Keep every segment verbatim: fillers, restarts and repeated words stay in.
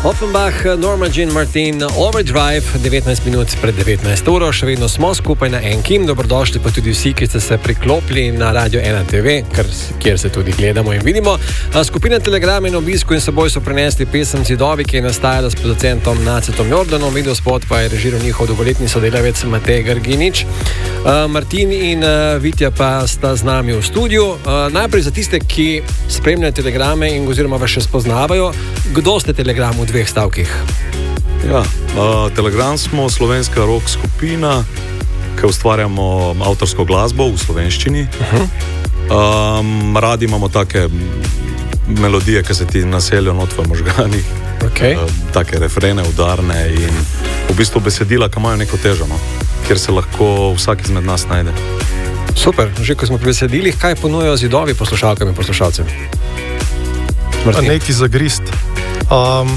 Offenbach, Norma Jean Martin, Overdrive, devetnajst minut pred devetnajsto uro, še vedno smo skupaj na Enkim. Dobrodošli pa tudi vsi, ki ste se priklopili na Radio ena te ve, kjer se tudi gledamo in vidimo. Skupina Telegram je na obisku in seboj so prinesli pesem Zidovi, ki je nastajala s producentom Nacetom Jordanom. Videospot pa je režiral njihov dolgoletni sodelavec Matej Grginič. Martin in Vitja pa sta z nami v studiu. Najprej za tiste, ki spremljajo Telegrame in oziroma vas še spoznavajo, kdo ste Telegram v dveh stavkih? Ja, uh, Telegram smo slovenska rock skupina, ki ustvarjamo avtorsko glasbo v slovenščini. Uh-huh. Um, radi imamo take melodije, ki se ti naselijo not v možganih. Okay. Uh, take refrene, udarne in v bistvu besedila, ki imajo neko težo, no? Kjer se lahko vsak izmed nas najde. Super, že ko smo pri besedilih, kaj ponujajo Zidovi poslušalkam in poslušalcem? Neki zagrist. Um,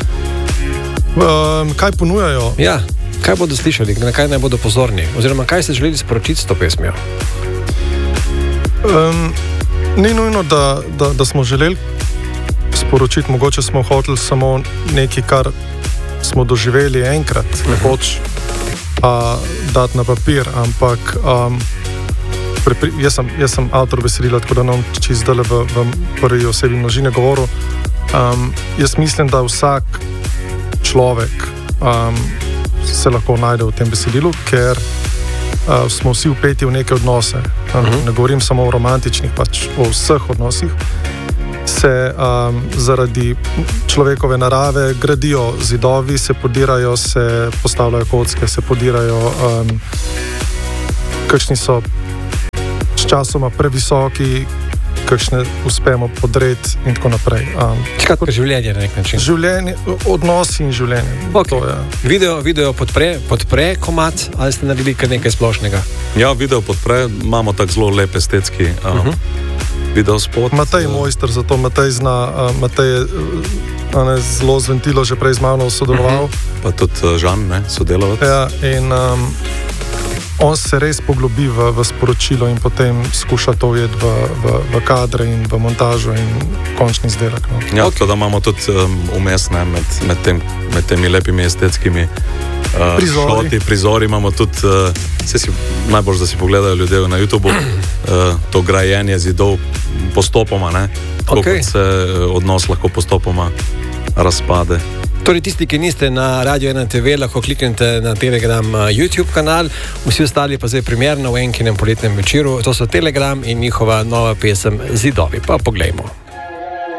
um, kaj ponujajo? Ja, kaj bodo slišali, na kaj naj bodo pozorni? Oziroma, kaj ste želeli sporočiti s to pesmijo? Um, ni nujno, da, da, da smo želeli sporočiti, mogoče smo hoteli samo nekaj, kar smo doživeli enkrat, uh-huh. nekoč uh, dati na papir, ampak um, prepri, jaz, sem, jaz sem avtor besedila, tako da nam čist zdaj v, v prvi osebi množine govoril. Um, jaz mislim, da vsak človek um, se lahko najde v tem besedilu, ker uh, smo vsi vpeti v neke odnose. Um, uh-huh. Ne govorim samo o romantičnih, pač o vseh odnosih. Se um, zaradi človekove narave gradijo zidovi, se podirajo, se postavljajo kocke, se podirajo, um, kakšni so s časoma previsoki, kakšne uspemo podreti in tako naprej. Um, Skratka, življenje na nek način. Življenje, odnosi in življenje. Okay. To, ja. Video, video podpre, podpre komad, ali ste naredili kar nekaj splošnega? Ja, video podpre, imamo tak zelo lep estetski um, uh-huh. videospot. Matej je mojster, zato Matej zna, uh, Matej je uh, zelo z Ventilo že prej z mano sodeloval. Uh-huh. Pa tudi uh, Žan, ne, sodelovac. Ja, in um, on se res poglobi v, v sporočilo in potem skuša to ujeti v, v, v kadre in v montažo in končni izdelek. No. Ja, okay. Da imamo tudi um, umestne med, med, tem, med temi lepimi estetskimi uh, prizori. šoti, prizori. Imamo tudi, uh, si, najbolj, da si pogledajo ljudje na YouTubeu, uh, to grajenje zidov postopoma, ne? Tako okay. Kot se uh, odnos lahko postopoma razpade. Torej, tisti, ki niste na Radio ena te ve, lahko kliknete na Telegram YouTube kanal, vsi ostali pa zdaj primerno v Enkinem poletnem večeru. To so Telegram in njihova nova pesem Zidovi. Pa poglejmo.